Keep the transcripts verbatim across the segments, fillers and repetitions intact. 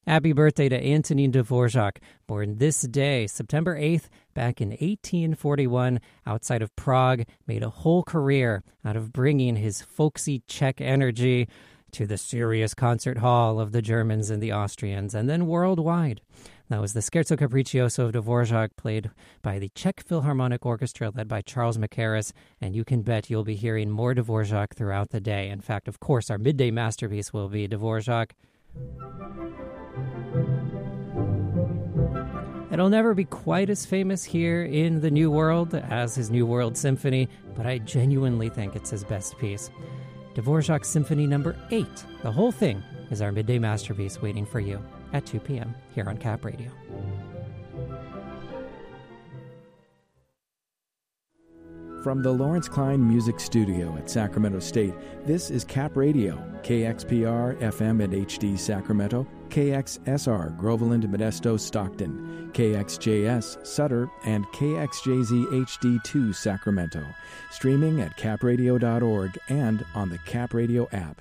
Happy birthday to Antonin Dvorak, born this day, September eighth, back in eighteen forty-one, outside of Prague, made a whole career out of bringing his folksy Czech energy to the serious concert hall of the Germans and the Austrians, and then worldwide. That was the Scherzo Capriccioso of Dvorak, played by the Czech Philharmonic Orchestra, led by Charles Mackerras, and you can bet you'll be hearing more Dvorak throughout the day. In fact, of course, our midday masterpiece will be Dvorak. It'll never be quite as famous here in the New World as his New World Symphony, but I genuinely think it's his best piece. Dvorak Symphony Number eight. The whole thing is our midday masterpiece waiting for you at two p.m. here on Cap Radio. From the Lawrence Klein Music Studio at Sacramento State, this is Cap Radio, K X P R, F M and H D Sacramento, K X S R, Groveland, Modesto, Stockton, K X J S, Sutter, and K X J Z H D two, Sacramento. Streaming at cap radio dot org and on the Cap Radio app.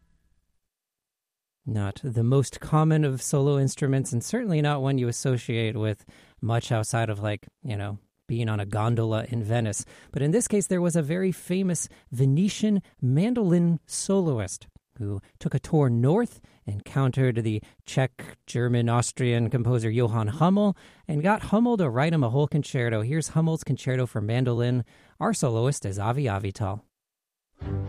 Not the most common of solo instruments, and certainly not one you associate with much outside of, like, you know, being on a gondola in Venice. But in this case, there was a very famous Venetian mandolin soloist who took a tour north, encountered the Czech, German, Austrian composer Johann Hummel, and got Hummel to write him a whole concerto. Here's Hummel's concerto for mandolin. Our soloist is Avi Avital.